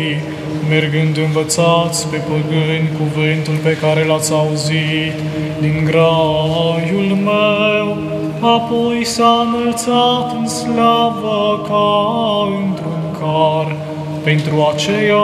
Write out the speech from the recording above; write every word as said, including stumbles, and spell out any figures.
mergând învățați pe păgâni cuvântul pe care l-ați auzit din graiul meu, apoi s-a înălțat în slavă ca într-un car. Pentru aceea